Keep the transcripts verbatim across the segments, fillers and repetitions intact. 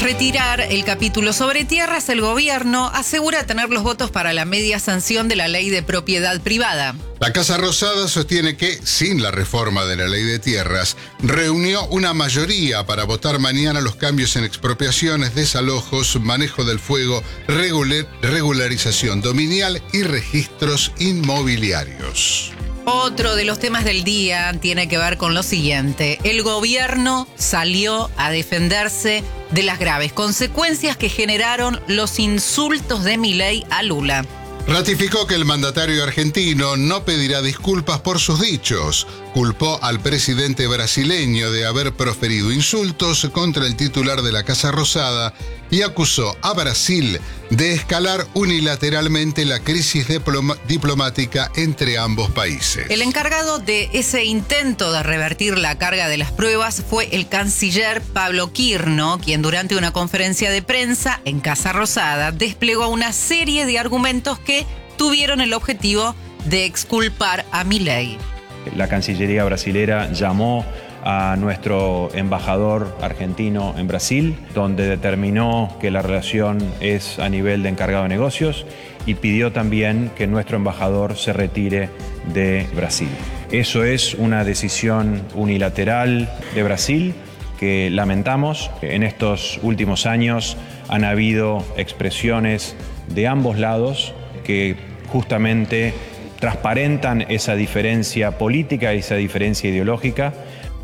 Tras retirar el capítulo sobre tierras, el gobierno asegura tener los votos para la media sanción de la ley de propiedad privada. La Casa Rosada sostiene que, sin la reforma de la ley de tierras, reunió una mayoría para votar mañana los cambios en expropiaciones, desalojos, manejo del fuego, regular, regularización dominial y registros inmobiliarios. Otro de los temas del día tiene que ver con lo siguiente. El gobierno salió a defenderse de las graves consecuencias que generaron los insultos de Milei a Lula. Ratificó que el mandatario argentino no pedirá disculpas por sus dichos. Culpó al presidente brasileño de haber proferido insultos contra el titular de la Casa Rosada y acusó a Brasil de escalar unilateralmente la crisis diploma- diplomática entre ambos países. El encargado de ese intento de revertir la carga de las pruebas fue el canciller Pablo Quirno, quien durante una conferencia de prensa en Casa Rosada desplegó una serie de argumentos que tuvieron el objetivo de exculpar a Milei. La Cancillería brasilera llamó a nuestro embajador argentino en Brasil, donde determinó que la relación es a nivel de encargado de negocios y pidió también que nuestro embajador se retire de Brasil. Eso es una decisión unilateral de Brasil que lamentamos. En estos últimos años han habido expresiones de ambos lados que justamente transparentan esa diferencia política y esa diferencia ideológica.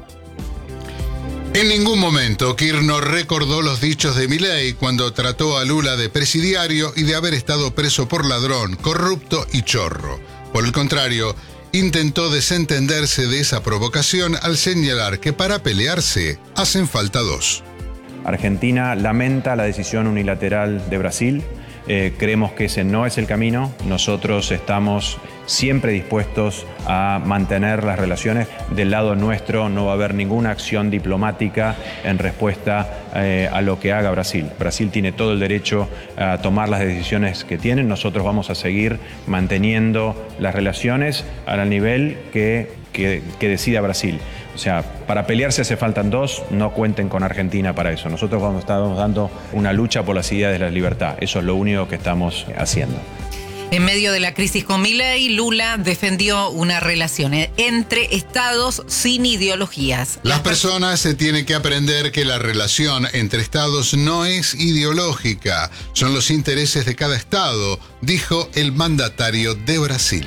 En ningún momento Quirno recordó los dichos de Milei cuando trató a Lula de presidiario y de haber estado preso por ladrón, corrupto y chorro. Por el contrario, intentó desentenderse de esa provocación al señalar que para pelearse hacen falta dos. Argentina lamenta la decisión unilateral de Brasil. Eh, creemos que ese no es el camino. Nosotros estamos siempre dispuestos a mantener las relaciones. Del lado nuestro no va a haber ninguna acción diplomática en respuesta eh, a lo que haga Brasil. Brasil tiene todo el derecho a tomar las decisiones que tienen. Nosotros vamos a seguir manteniendo las relaciones al nivel que, que, que decida Brasil. O sea, para pelearse hace faltan dos, no cuenten con Argentina para eso. Nosotros vamos, estamos dando una lucha por las ideas de la libertad. Eso es lo único que estamos haciendo. En medio de la crisis con Milei, Lula defendió una relación entre estados sin ideologías. Las personas se tienen que aprender que la relación entre estados no es ideológica, son los intereses de cada estado, dijo el mandatario de Brasil.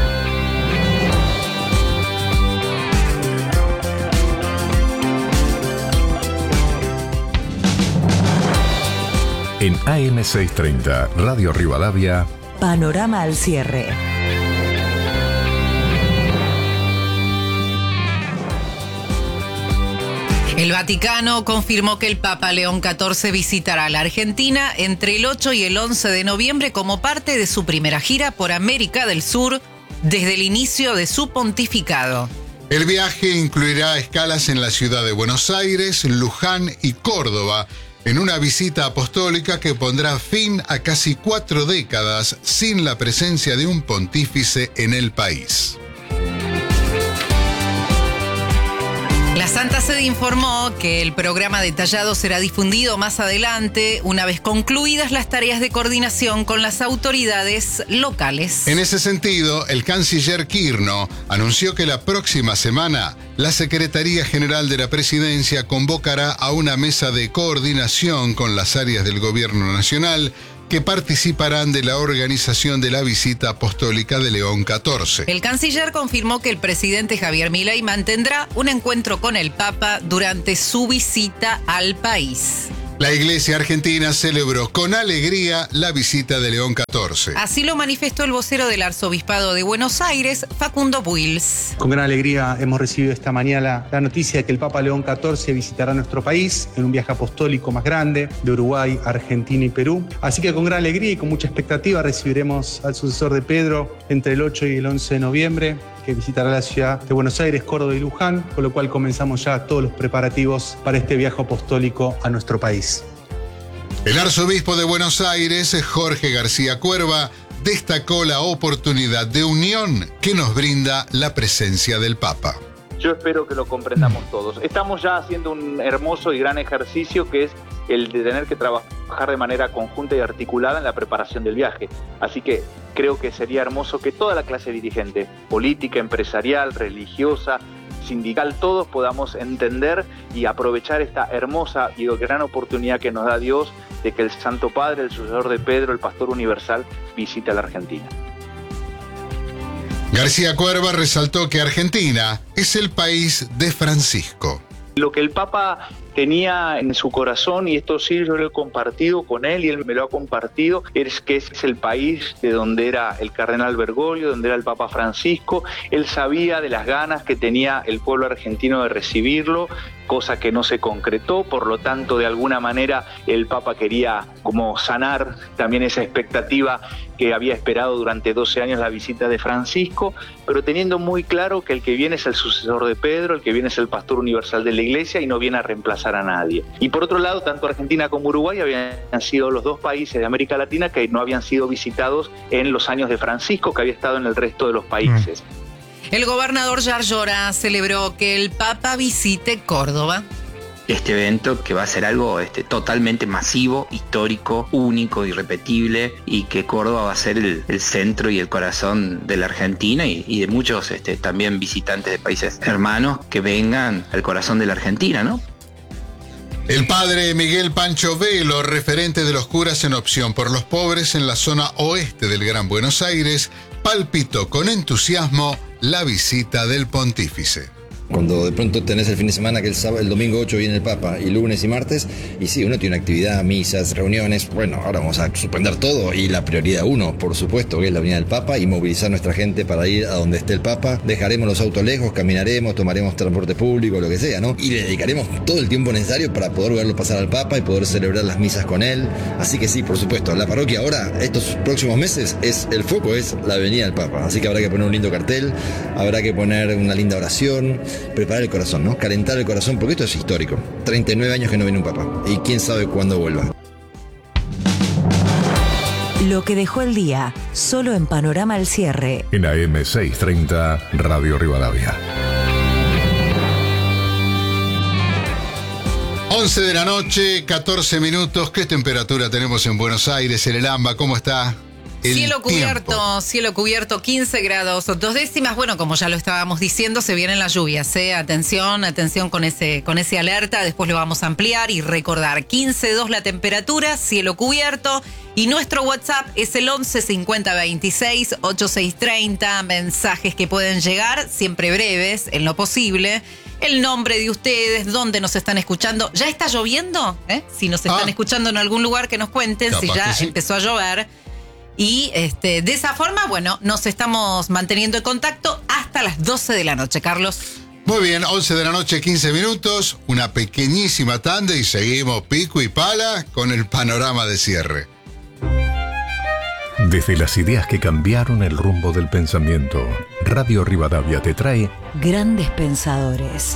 En A M seiscientos treinta, Radio Rivadavia, Panorama al cierre. El Vaticano confirmó que el Papa León catorce visitará la Argentina entre el ocho y el once de noviembre como parte de su primera gira por América del Sur desde el inicio de su pontificado. El viaje incluirá escalas en la ciudad de Buenos Aires, Luján y Córdoba, en una visita apostólica que pondrá fin a casi cuatro décadas sin la presencia de un pontífice en el país. La Santa Sede informó que el programa detallado será difundido más adelante, una vez concluidas las tareas de coordinación con las autoridades locales. En ese sentido, el canciller Quirno anunció que la próxima semana la Secretaría General de la Presidencia convocará a una mesa de coordinación con las áreas del Gobierno Nacional que participarán de la organización de la visita apostólica de León catorce. El canciller confirmó que el presidente Javier Milei mantendrá un encuentro con el Papa durante su visita al país. La Iglesia Argentina celebró con alegría la visita de León catorce. Así lo manifestó el vocero del Arzobispado de Buenos Aires, Facundo Buils. Con gran alegría hemos recibido esta mañana la noticia de que el Papa León catorce visitará nuestro país en un viaje apostólico más grande de Uruguay, Argentina y Perú. Así que con gran alegría y con mucha expectativa recibiremos al sucesor de Pedro entre el ocho y el once de noviembre, que visitará la ciudad de Buenos Aires, Córdoba y Luján, con lo cual comenzamos ya todos los preparativos para este viaje apostólico a nuestro país. El arzobispo de Buenos Aires, Jorge García Cuerva, destacó la oportunidad de unión que nos brinda la presencia del Papa. Yo espero que lo comprendamos todos. Estamos ya haciendo un hermoso y gran ejercicio que es el de tener que trabajar de manera conjunta y articulada en la preparación del viaje. Así que creo que sería hermoso que toda la clase dirigente, política, empresarial, religiosa, sindical, todos podamos entender y aprovechar esta hermosa y gran oportunidad que nos da Dios de que el Santo Padre, el sucesor de Pedro, el Pastor Universal, visite a la Argentina. García Cuerva resaltó que Argentina es el país de Francisco. Lo que el Papa tenía en su corazón, y esto sí yo lo he compartido con él y él me lo ha compartido, es que es el país de donde era el cardenal Bergoglio, donde era el Papa Francisco. Él sabía de las ganas que tenía el pueblo argentino de recibirlo, cosa que no se concretó, por lo tanto de alguna manera el Papa quería como sanar también esa expectativa que había esperado durante doce años la visita de Francisco, pero teniendo muy claro que el que viene es el sucesor de Pedro, el que viene es el pastor universal de la Iglesia y no viene a reemplazar a nadie. Y por otro lado, tanto Argentina como Uruguay habían sido los dos países de América Latina que no habían sido visitados en los años de Francisco, que había estado en el resto de los países. El gobernador Yar Llora celebró que el Papa visite Córdoba. Este evento que va a ser algo este, totalmente masivo, histórico, único, irrepetible, y que Córdoba va a ser el, el centro y el corazón de la Argentina y, y de muchos este, también visitantes de países hermanos que vengan al corazón de la Argentina, ¿no? El padre Miguel Pancho Velo, referente de los curas en Opción por los Pobres en la zona oeste del Gran Buenos Aires, palpitó con entusiasmo la visita del pontífice. Cuando de pronto tenés el fin de semana que el, sábado, el domingo ocho viene el Papa y lunes y martes, y sí, uno tiene una actividad, misas, reuniones, bueno, ahora vamos a suspender todo y la prioridad uno, por supuesto, que es la venida del Papa y movilizar a nuestra gente para ir a donde esté el Papa, dejaremos los autos lejos, caminaremos, tomaremos transporte público, lo que sea, ¿no? Y le dedicaremos todo el tiempo necesario para poder verlo pasar al Papa y poder celebrar las misas con él, así que sí, por supuesto, la parroquia ahora, estos próximos meses, es el foco es la venida del Papa, así que habrá que poner un lindo cartel, habrá que poner una linda oración, preparar el corazón, ¿no? Calentar el corazón, porque esto es histórico. treinta y nueve años que no viene un Papa. Y quién sabe cuándo vuelva. Lo que dejó el día, solo en Panorama al Cierre. En A M seiscientos treinta, Radio Rivadavia. once de la noche, catorce minutos. ¿Qué temperatura tenemos en Buenos Aires? En el AMBA, ¿cómo está? El cielo cubierto, tiempo. cielo cubierto, quince grados, dos décimas. Bueno, como ya lo estábamos diciendo, se vienen las lluvias, ¿eh? Atención, atención con ese, con ese alerta. Después lo vamos a ampliar y recordar. quince dos la temperatura, cielo cubierto. Y nuestro WhatsApp es el once cincuenta veintiséis ochenta y seis treinta. Mensajes que pueden llegar, siempre breves, en lo posible. El nombre de ustedes, dónde nos están escuchando. ¿Ya está lloviendo? ¿Eh? Si nos están ah. escuchando en algún lugar, que nos cuenten si ya sí. empezó a llover. Y este, de esa forma, bueno, nos estamos manteniendo en contacto hasta las doce de la noche, Carlos. Muy bien, once de la noche, quince minutos, una pequeñísima tanda y seguimos pico y pala con el panorama de cierre. Desde las ideas que cambiaron el rumbo del pensamiento, Radio Rivadavia te trae Grandes Pensadores.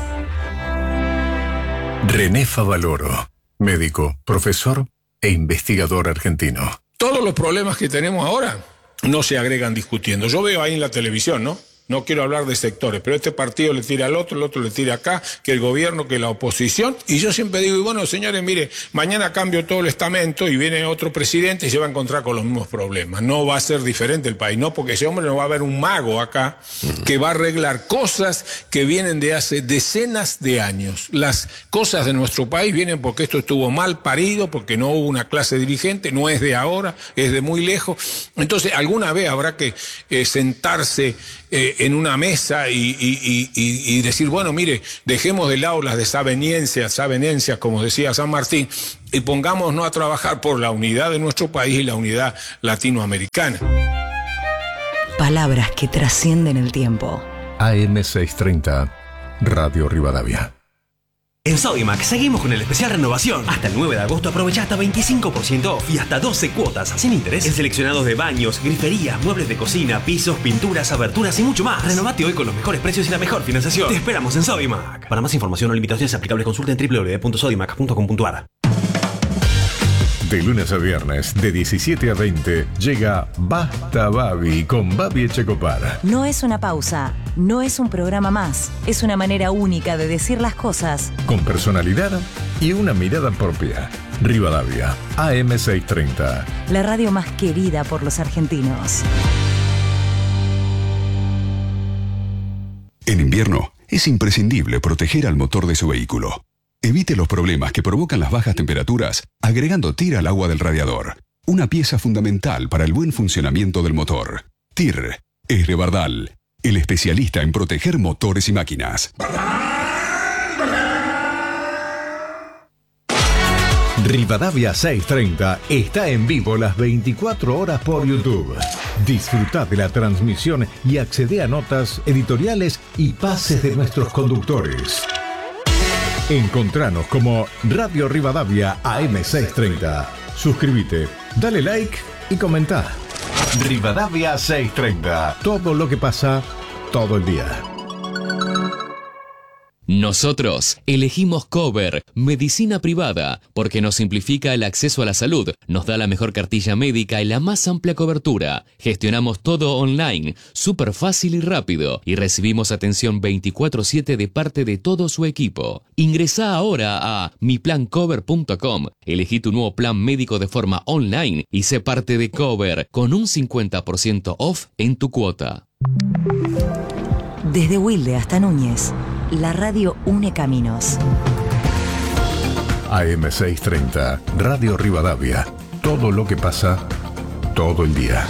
René Favaloro, médico, profesor e investigador argentino. Todos los problemas que tenemos ahora no se agregan discutiendo. Yo veo ahí en la televisión, ¿no? No quiero hablar de sectores, pero este partido le tira al otro, el otro le tira acá, que el gobierno, que la oposición. Y yo siempre digo, y bueno, señores, mire, mañana cambio todo el estamento y viene otro presidente y se va a encontrar con los mismos problemas. No va a ser diferente el país, no, porque ese hombre no va a haber un mago acá que va a arreglar cosas que vienen de hace decenas de años. Las cosas de nuestro país vienen porque esto estuvo mal parido, porque no hubo una clase dirigente, no es de ahora, es de muy lejos. Entonces, alguna vez habrá que eh, sentarse eh, en una mesa y, y, y, y decir, bueno, mire, dejemos de lado las desavenencias, desavenencias, como decía San Martín, y pongámonos a trabajar por la unidad de nuestro país y la unidad latinoamericana. Palabras que trascienden el tiempo. A M seiscientos treinta, Radio Rivadavia. En Sodimac seguimos con el especial renovación. Hasta el nueve de agosto aprovecha hasta veinticinco por ciento off y hasta doce cuotas sin interés en seleccionados de baños, griferías, muebles de cocina, pisos, pinturas, aberturas y mucho más. Renovate hoy con los mejores precios y la mejor financiación. Te esperamos en Sodimac. Para más información o limitaciones aplicables, consulta en doble u doble u doble u punto sodimac punto com punto a r. De lunes a viernes, de diecisiete a veinte, llega Basta Babi con Babi Echecopar. No es una pausa, no es un programa más, es una manera única de decir las cosas. Con personalidad y una mirada propia. Rivadavia, A M seiscientos treinta. La radio más querida por los argentinos. En invierno, es imprescindible proteger al motor de su vehículo. Evite los problemas que provocan las bajas temperaturas agregando T I R al agua del radiador. Una pieza fundamental para el buen funcionamiento del motor. T I R es de Bardal, el especialista en proteger motores y máquinas. Rivadavia seiscientos treinta está en vivo las veinticuatro horas por YouTube. Disfruta de la transmisión y accede a notas, editoriales y pases de nuestros conductores. Encontranos como Radio Rivadavia A M seiscientos treinta. Suscríbete, dale like y comenta. Rivadavia seiscientos treinta. Todo lo que pasa, todo el día. Nosotros elegimos Cover, medicina privada, porque nos simplifica el acceso a la salud, nos da la mejor cartilla médica y la más amplia cobertura. Gestionamos todo online, súper fácil y rápido, y recibimos atención veinticuatro siete de parte de todo su equipo. Ingresá ahora a mi plan cover punto com, elegí tu nuevo plan médico de forma online y sé parte de Cover con un cincuenta por ciento off en tu cuota. Desde Wilde hasta Núñez, la radio une caminos. A M seiscientos treinta, Radio Rivadavia. Todo lo que pasa, todo el día.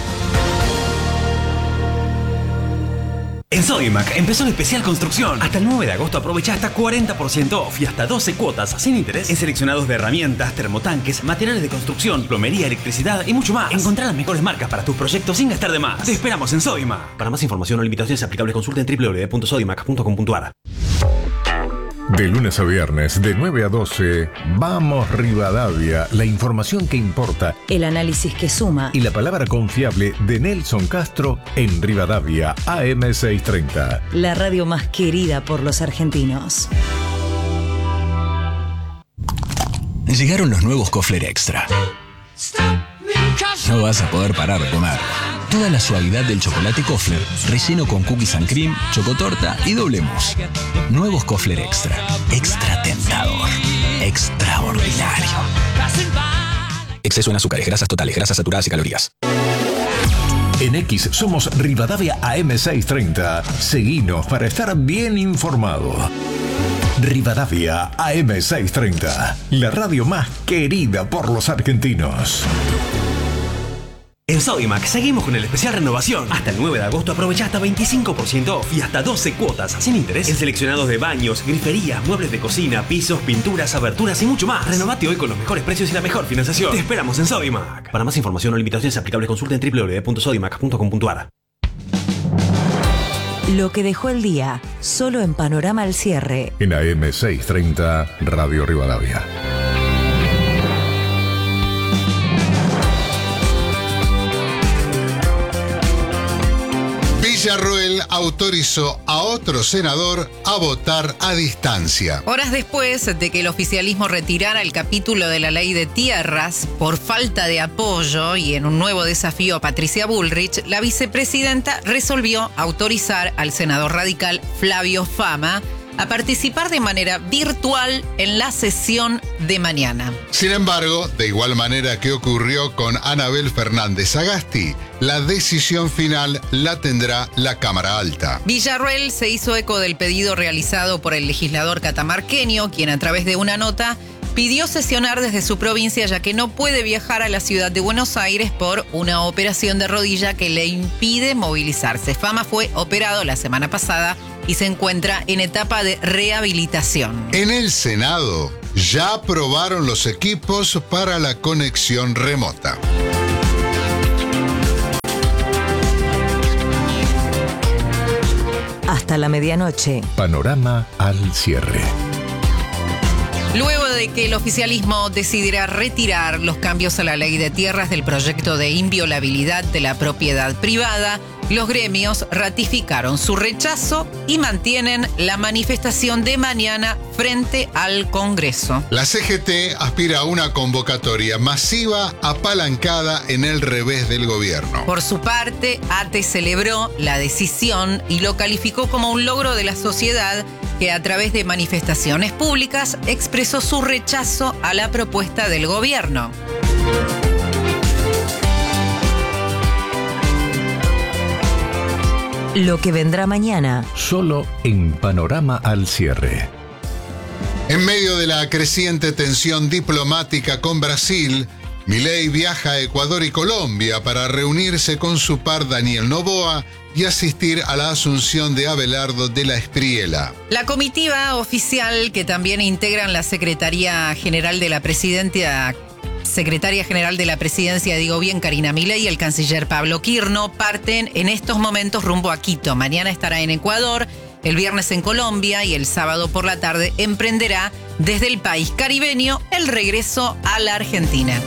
En Sodimac empezó el especial construcción. Hasta el nueve de agosto aprovecha hasta cuarenta por ciento off y hasta doce cuotas sin interés en seleccionados de herramientas, termotanques, materiales de construcción, plomería, electricidad y mucho más. Encontrá las mejores marcas para tus proyectos sin gastar de más. Te esperamos en Sodimac. Para más información o limitaciones aplicables consulta en doble u doble u doble u punto sodimac punto com punto a r. De lunes a viernes, de nueve a doce, Vamos Rivadavia, la información que importa. El análisis que suma. Y la palabra confiable de Nelson Castro en Rivadavia, A M seiscientos treinta. La radio más querida por los argentinos. Llegaron los nuevos Kofler Extra. No vas a poder parar de comer. Toda la suavidad del chocolate Kofler, relleno con cookies and cream, chocotorta y doble mousse. Nuevos Kofler Extra. Extra tentador. Extraordinario. Exceso en azúcares, grasas totales, grasas saturadas y calorías. En X somos Rivadavia A M seiscientos treinta. Seguinos para estar bien informado. Rivadavia A M seiscientos treinta. La radio más querida por los argentinos. En Sodimac seguimos con el especial renovación. Hasta el nueve de agosto aprovecha hasta veinticinco por ciento off y hasta doce cuotas sin interés en seleccionados de baños, griferías, muebles de cocina, pisos, pinturas, aberturas y mucho más. Renovate hoy con los mejores precios y la mejor financiación. Te esperamos en Sodimac. Para más información o limitaciones aplicables consulta en doble u doble u doble u punto sodimac punto com punto a r. Lo que dejó el día, solo en Panorama al cierre. En A M seiscientos treinta, Radio Rivadavia. Villarroel autorizó a otro senador a votar a distancia. Horas después de que el oficialismo retirara el capítulo de la ley de tierras por falta de apoyo y en un nuevo desafío a Patricia Bullrich, la vicepresidenta resolvió autorizar al senador radical Flavio Fama a participar de manera virtual en la sesión de mañana. Sin embargo, de igual manera que ocurrió con Anabel Fernández Sagasti, la decisión final la tendrá la Cámara Alta. Villarroel se hizo eco del pedido realizado por el legislador catamarqueño, quien a través de una nota pidió sesionar desde su provincia ya que no puede viajar a la ciudad de Buenos Aires por una operación de rodilla que le impide movilizarse. Fama fue operado la semana pasada y se encuentra en etapa de rehabilitación. En el Senado ya aprobaron los equipos para la conexión remota. Hasta la medianoche. Panorama al cierre. Luego de que el oficialismo decidiera retirar los cambios a la ley de tierras del proyecto de inviolabilidad de la propiedad privada, Los gremios ratificaron su rechazo y mantienen la manifestación de mañana frente al Congreso. La C G T aspira a una convocatoria masiva apalancada en el revés del gobierno. Por su parte, A T E celebró la decisión y lo calificó como un logro de la sociedad que a través de manifestaciones públicas expresó su rechazo a la propuesta del gobierno. Lo que vendrá mañana. Solo en Panorama al Cierre. En medio de la creciente tensión diplomática con Brasil, Milei viaja a Ecuador y Colombia para reunirse con su par Daniel Noboa y asistir a la asunción de Abelardo de la Espriella. La comitiva oficial, que también integran la Secretaría General de la Presidencia, Secretaria General de la Presidencia, digo bien, Karina Milei, y el canciller Pablo Quirno, parten en estos momentos rumbo a Quito. Mañana estará en Ecuador, el viernes en Colombia y el sábado por la tarde emprenderá desde el país caribeño el regreso a la Argentina.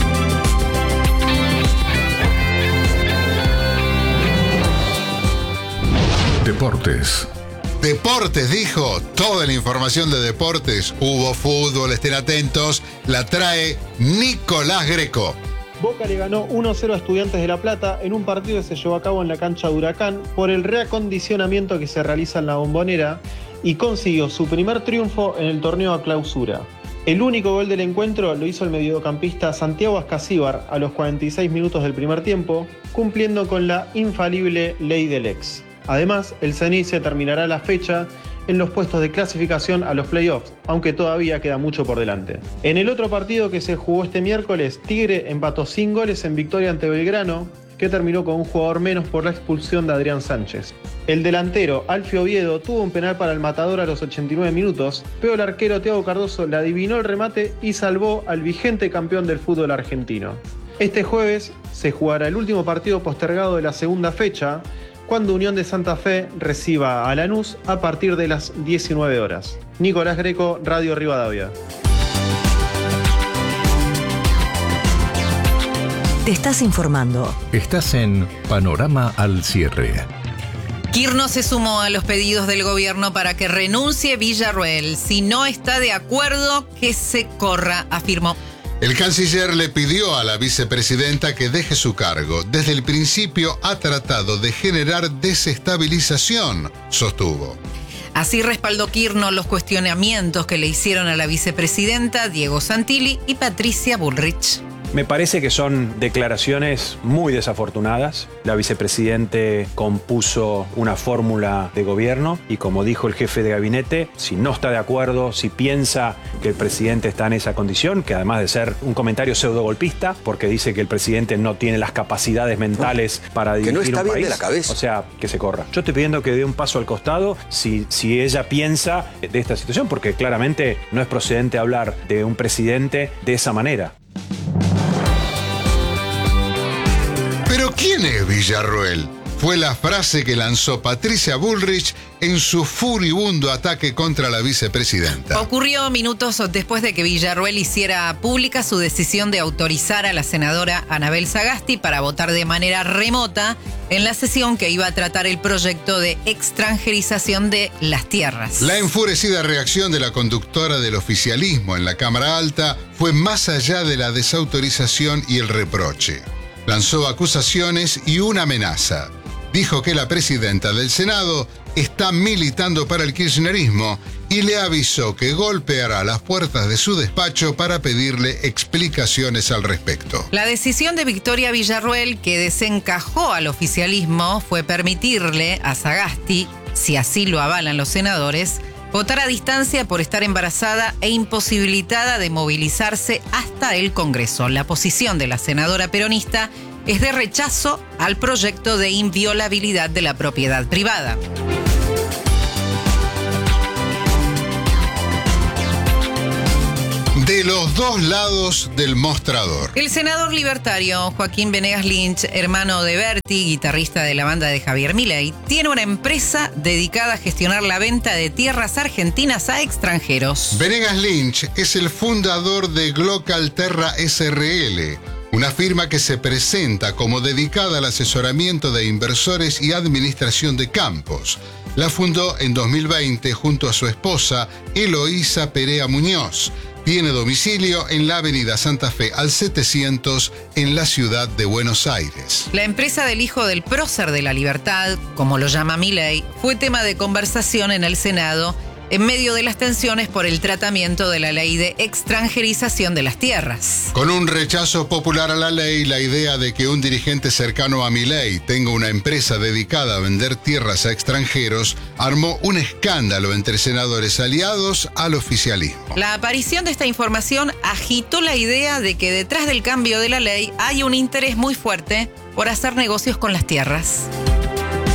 Deportes. Deportes, dijo. Toda la información de deportes. Hubo fútbol, estén atentos. La trae Nicolás Greco. Boca le ganó uno cero a Estudiantes de La Plata en un partido que se llevó a cabo en la cancha de Huracán por el reacondicionamiento que se realiza en la Bombonera y consiguió su primer triunfo en el torneo a clausura. El único gol del encuentro lo hizo el mediocampista Santiago Ascasíbar a los cuarenta y seis minutos del primer tiempo, cumpliendo con la infalible ley del ex. Además, el Zenit se terminará la fecha en los puestos de clasificación a los playoffs, aunque todavía queda mucho por delante. En el otro partido que se jugó este miércoles, Tigre empató sin goles en victoria ante Belgrano, que terminó con un jugador menos por la expulsión de Adrián Sánchez. El delantero Alfio Oviedo tuvo un penal para el Matador a los ochenta y nueve minutos, pero el arquero Thiago Cardoso le adivinó el remate y salvó al vigente campeón del fútbol argentino. Este jueves se jugará el último partido postergado de la segunda fecha, cuando Unión de Santa Fe reciba a Lanús a partir de las diecinueve horas. Nicolás Greco, Radio Rivadavia. Te estás informando. Estás en Panorama al Cierre. Quirno se sumó a los pedidos del gobierno para que renuncie Villarroel. Si no está de acuerdo, que se corra, afirmó. El canciller le pidió a la vicepresidenta que deje su cargo. Desde el principio ha tratado de generar desestabilización, sostuvo. Así respaldó Quirno los cuestionamientos que le hicieron a la vicepresidenta Diego Santilli y Patricia Bullrich. Me parece que son declaraciones muy desafortunadas. La vicepresidente compuso una fórmula de gobierno y, como dijo el jefe de gabinete, si no está de acuerdo, si piensa que el presidente está en esa condición, que además de ser un comentario pseudogolpista, porque dice que el presidente no tiene las capacidades mentales no, para dirigir que no está un bien país, de la cabeza. O sea, que se corra. Yo estoy pidiendo que dé un paso al costado si, si ella piensa de esta situación, porque claramente no es procedente hablar de un presidente de esa manera. ¿Pero quién es Villarroel? Fue la frase que lanzó Patricia Bullrich en su furibundo ataque contra la vicepresidenta. Ocurrió minutos después de que Villarroel hiciera pública su decisión de autorizar a la senadora Anabel Sagasti para votar de manera remota en la sesión que iba a tratar el proyecto de extranjerización de las tierras. La enfurecida reacción de la conductora del oficialismo en la Cámara Alta fue más allá de la desautorización y el reproche. Lanzó acusaciones y una amenaza. Dijo que la presidenta del Senado está militando para el kirchnerismo y le avisó que golpeará las puertas de su despacho para pedirle explicaciones al respecto. La decisión de Victoria Villarroel, que desencajó al oficialismo, fue permitirle a Sagasti, si así lo avalan los senadores, votar a distancia por estar embarazada e imposibilitada de movilizarse hasta el Congreso. La posición de la senadora peronista es de rechazo al proyecto de inviolabilidad de la propiedad privada. De los dos lados del mostrador. El senador libertario Joaquín Venegas Lynch, hermano de Berti, guitarrista de la banda de Javier Milei, tiene una empresa dedicada a gestionar la venta de tierras argentinas a extranjeros. Venegas Lynch es el fundador de Glocal Terra S R L, una firma que se presenta como dedicada al asesoramiento de inversores y administración de campos. La fundó en dos mil veinte junto a su esposa Eloísa Perea Muñoz. Tiene domicilio en la avenida Santa Fe al setecientos en la ciudad de Buenos Aires. La empresa del hijo del prócer de la libertad, como lo llama Milei, fue tema de conversación en el Senado en medio de las tensiones por el tratamiento de la ley de extranjerización de las tierras. Con un rechazo popular a la ley, la idea de que un dirigente cercano a Milei tenga una empresa dedicada a vender tierras a extranjeros armó un escándalo entre senadores aliados al oficialismo. La aparición de esta información agitó la idea de que detrás del cambio de la ley hay un interés muy fuerte por hacer negocios con las tierras.